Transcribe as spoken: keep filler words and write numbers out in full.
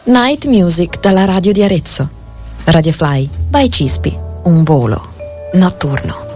Night Music dalla radio di Arezzo. Radio Fly by Cispi, un volo notturno.